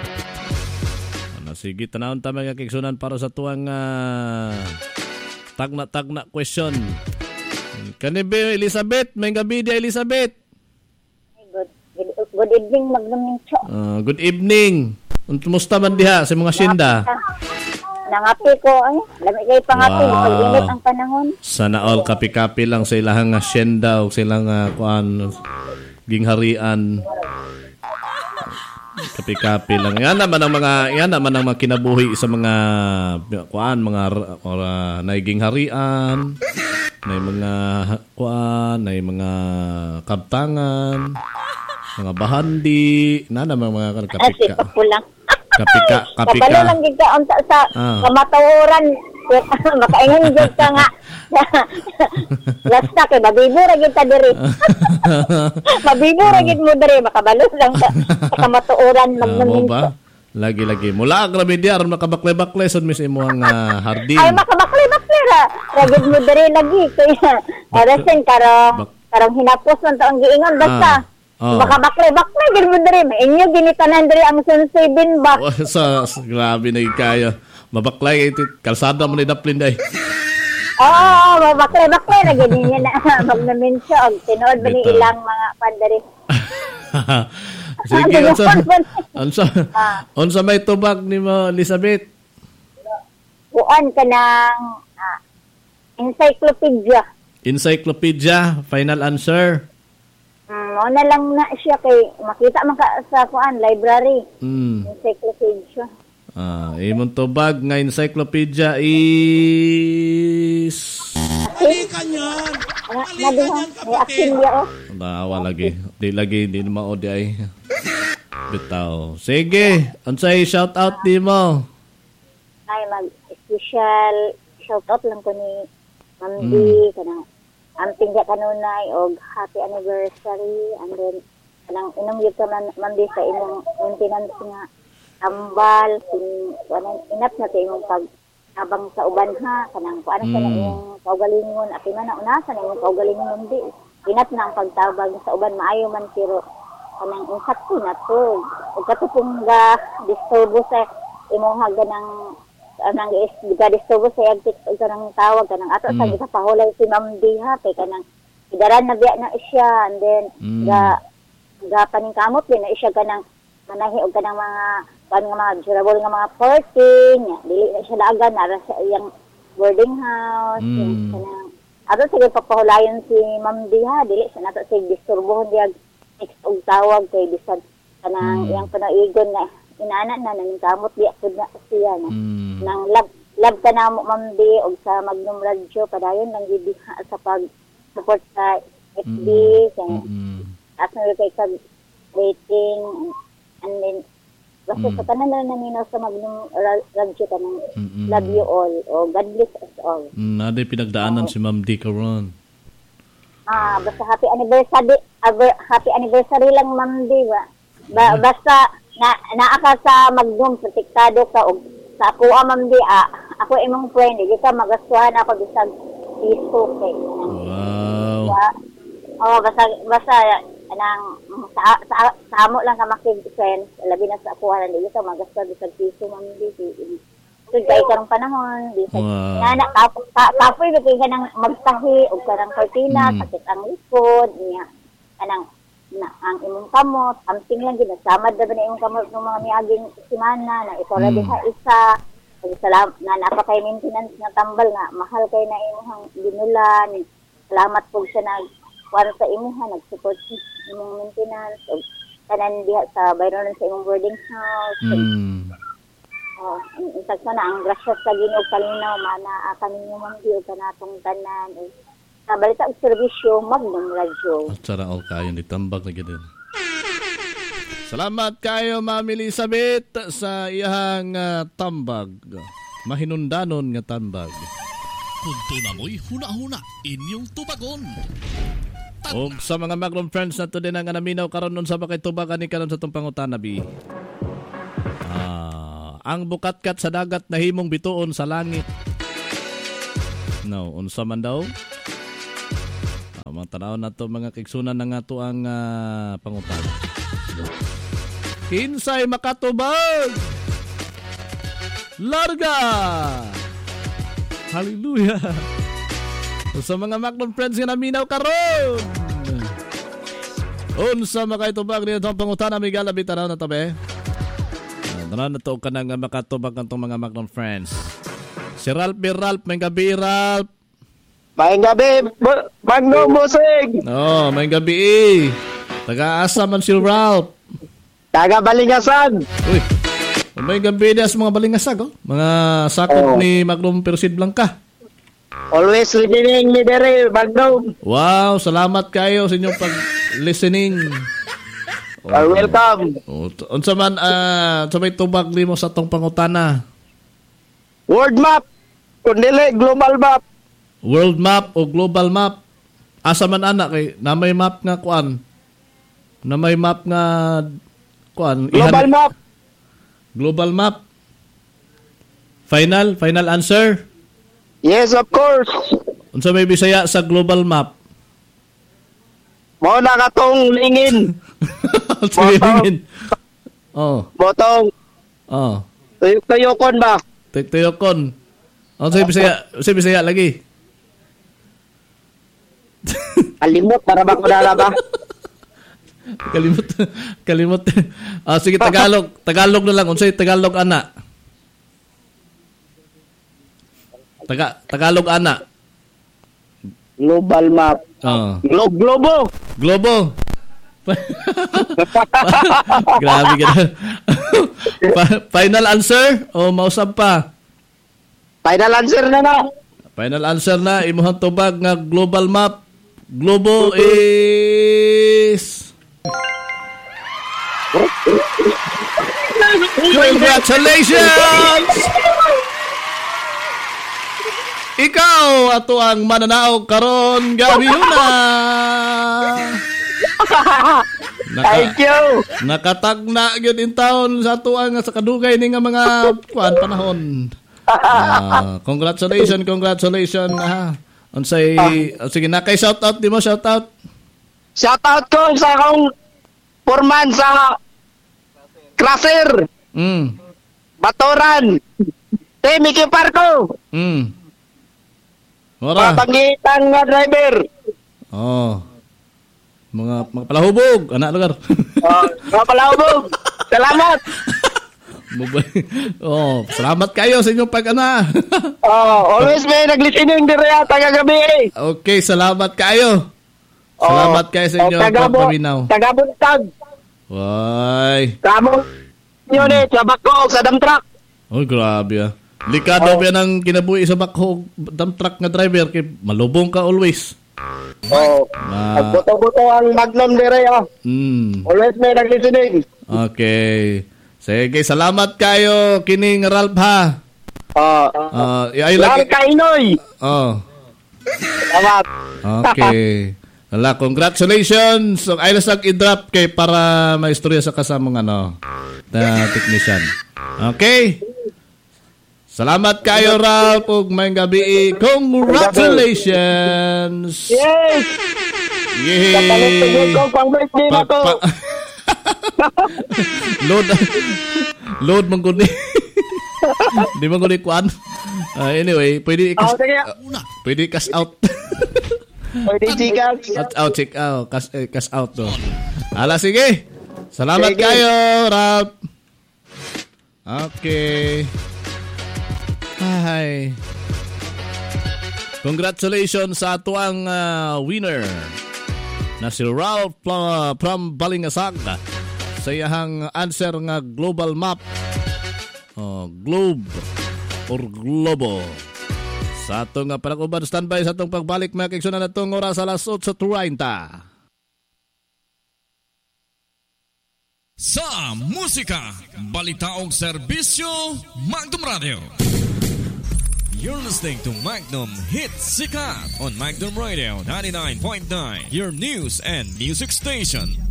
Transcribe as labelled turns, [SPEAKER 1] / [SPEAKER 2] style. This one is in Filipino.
[SPEAKER 1] Sige, tanawon ta mga kigsunan para sa tuwang tagna question. Kanibe Elizabeth, may gabi di Elizabeth.
[SPEAKER 2] Good evening, Magnum Cho.
[SPEAKER 1] Good evening. Kumusta man diha sa mga syenda?
[SPEAKER 2] Nangapi ko, lami kay pangapi, pag-init ang panahon.
[SPEAKER 1] Sana all kapi-kapi lang sa ilahang syenda o sa ilang gingharian. Kapi-kapi lang. Yan naman ang mga kinabuhi sa mga naiging harian, may mga mga kabtangan, mga bahandi, naman mga kapika. Kapika.
[SPEAKER 2] Kabalo lang gid ka unta sa kamatawuran. Makaingon gid ka nga. Lasta kay mabibura gid ta diri. Mabibura gid mo diri, makabalo lang sa kamatuoran magnamin.
[SPEAKER 1] Lagi mula grabe di aron makabakle-bakle sad mis imong hardin.
[SPEAKER 2] Ay makabakle-bakle ra. Ragid mo diri lagi kaya arasen karong hinapos man ta ang giingon basta. Makabakle-bakle gid mo diri, inyo ginitanan diri ang Sun7 ba.
[SPEAKER 1] Grabe na kaya. Mabaklay ito kalsada mo ni daplin day.
[SPEAKER 2] Bakle na ganyan na magna-mention. Tinood ba ni ilang mga pandari?
[SPEAKER 1] Sige, unsa may tubag ni mo, Elizabeth?
[SPEAKER 2] Buon ka ng encyclopedia.
[SPEAKER 1] Encyclopedia, final answer.
[SPEAKER 2] Una lang na siya kay makita man ka sa library. Encyclopedia.
[SPEAKER 1] Imong tubag nga encyclopedia is
[SPEAKER 3] Alikanyan
[SPEAKER 2] kapatid.
[SPEAKER 1] Dawa lagi. Di maodi ay. Bitaw. Sige, unsay shout out nimo?
[SPEAKER 2] Ay mag-special shout out lang ko ni Ma'am D kanang amping ka kanunay og happy anniversary and then kanang inom gyud ka Ma'am D sa imong maintenance nga tambal inap na sa imong pag-abang sa uban ha kanang kuan sa imong kaugalingon at man na unasa na imong kaugalingon di inap na ang pagtabang sa uban maayo man pero kanang insakto na to ug katupong ga disturbo sa imong ganang anang disturbo sa yagtik ug kanang tawag kanang ato sa gipahulay si Ma'am D ha kay kanang idaran na biya na siya and then ga paningkamot din na siya kanang manahi og kanang mga durable nga mga parking dili na siya laagan nara sa iyang boarding house kanang ato sige papahulayon si Ma'am D ha dili siya nato sig disturbohon diag next og tawag kay bisan kanang iyang panaigon na inana na nang kamot di pud na siya na nang love ka na mo Ma'am D og sa Magnum Radio padayon lang gid sa pag support sa FB at kay kag waiting and then basta sa tanan na naminaw sa Magnum Radio kanang love you all o God bless us all.
[SPEAKER 1] Naday pinagdaanan si Ma'am D karon.
[SPEAKER 2] Basta happy anniversary lang Ma'am D ba. Basta naa ka sa Magnum protektado ka og sa ako Ma'am D ako imong friend di ka magastuhan ako bisag piso kay.
[SPEAKER 1] Wow.
[SPEAKER 2] Basta anang sa amo lang ka makig-friends labi na sa ako dili ka magastuhan bisag piso Ma'am D. So kay karong panahon bisag nana kapoy kay kanang magtahi og karang kortina sakit ang likod niya kanang ang imong kamot amping lang gid samad na ba imong kamot ng mga miaging semana na ito ra diha isa salamat na napakay maintenance nga tambal nga mahal kay na imong ginulan salamat po siya nagkuan sa imuha nag-support sa imong maintenance og tanan diha sa bayron sa imong boarding house insag sana ang grasya sa Ginoo kalinaw mana kaninyo Ma'am D og kanatong tanan sa balita og serbisyo Magnum Radio.
[SPEAKER 1] At sara all kayo ni tambag na gid. Salamat kayo Ma'am Elizabeth sa iyang tambag. Mahinundanon nga tambag.
[SPEAKER 3] Kung tunamoy huna-huna inyong tubagon.
[SPEAKER 1] O sa mga Magnum friends na to din ang naminaw karon nun sa bakay tubagan ni karon sa tong pangutana bi. Ang bukatkat sa dagat na himong bituon sa langit. No, unsa man daw? Mga tanaw na to mga kigsunan na nga to ang pangutana. Kinsay makatubag. Larga. Hallelujah. Sa mga Macdon friends nga naminaw karon. Unsa makaitubag niya itong pangutana may galabi tanaw na tabi. Tanaw na to ka na nga makatubag ng mga Macdon friends. Si Ralph, may gabi Ralph.
[SPEAKER 4] May gabi, Magnum Musig.
[SPEAKER 1] May gabi Taga-asa man si Ralph.
[SPEAKER 4] Taga Balingasan.
[SPEAKER 1] Uy, may gabi niya sa mga Balingasag. Mga sakop ni Magnum Persid Blanca.
[SPEAKER 4] Always listening me dere, Magnum.
[SPEAKER 1] Wow, salamat kayo sa inyong pag-listening.
[SPEAKER 4] Welcome.
[SPEAKER 1] Unsa man, sa may tubag ni mo sa tong pangutana?
[SPEAKER 4] World map. Kundili, global map.
[SPEAKER 1] World map o global map? Asa man anak kay na may map nga kuan? Na may map nga kuan?
[SPEAKER 4] Global map.
[SPEAKER 1] Global map. Final answer?
[SPEAKER 4] Yes, of course.
[SPEAKER 1] Unsa may Bisaya sa global map?
[SPEAKER 4] Mo na katong lingin.
[SPEAKER 1] Lingin.
[SPEAKER 4] Botong. Tuyok-tuyokon ba?
[SPEAKER 1] Tuyok-tuyokon. Unsa may Bisaya lagi?
[SPEAKER 4] Kalimot para ba ko ba?
[SPEAKER 1] Kalimot. Sige, Tagalog. Tagalog na lang. Unsay Tagalog ana? Tagalog ana.
[SPEAKER 4] Global map. Globo.
[SPEAKER 1] Grabe ka na. Final answer o mausap pa?
[SPEAKER 4] Final answer na.
[SPEAKER 1] Final answer na. Imuhang tubag nga global map. Globo is... Congratulations! Ikaw ato ang mananaog karon gabi na.
[SPEAKER 4] Thank you.
[SPEAKER 1] Nakatagna gyud in taon sa ato ang sa kadugay ni nga mga panahon. Congratulations. Unsay sige na kay shout out di mo shout out.
[SPEAKER 4] Shout out ko sa akong foreman sa Crusher. Batoran. Mickey Parko.
[SPEAKER 1] Ora.
[SPEAKER 4] Papangitan nga driver.
[SPEAKER 1] Mga palahubog, anak lugar.
[SPEAKER 4] Mga palahubog. Salamat.
[SPEAKER 1] Salamat kayo sa inyong pag-ana.
[SPEAKER 4] Always may naglistening dire ata kagabi.
[SPEAKER 1] Okay, salamat kayo. Salamat kayo sa inyong pagpaminaw.
[SPEAKER 4] Tagabuntag.
[SPEAKER 1] Why?
[SPEAKER 4] Kamo nyo ni, sa bako, sa dump truck.
[SPEAKER 1] Grabe Likado pa ang kinabuhi sa bako dump truck nga driver kay malubong ka always.
[SPEAKER 4] Buto-buto ang Magnum dire. Always may naglistening.
[SPEAKER 1] Okay. Sige, salamat kayo kining Ralph ha.
[SPEAKER 4] Ralph Kainoy. Salamat.
[SPEAKER 1] Okay. Congratulations. So, ay lasag i-drop kay para maistorya sa kasamang na technician. Okay. Salamat kayo, Ralph. Ug may gabi. Congratulations.
[SPEAKER 4] Yes.
[SPEAKER 1] Yay.
[SPEAKER 4] Pang-birthday na to.
[SPEAKER 1] Load mong kundi. Di mong kundi kuan. Anyway, pwede cash out.
[SPEAKER 4] Pwede
[SPEAKER 1] check out. Cash out to. Sige. Salamat kayo, Ralph. Okay. Hi. Congratulations sa atuang winner na si Ralph from Balingasag sa iyang answer nga global map. Globe or globo. Sa atong panakuban, standby sa atong pagbalik mga kiksunan na itong oras alas 8:30.
[SPEAKER 3] Sa musika, balitaong serbisyo, Magnum Radio. You're listening to Magnum Hit Sikat on Magnum Radio 99.9, your news and music station.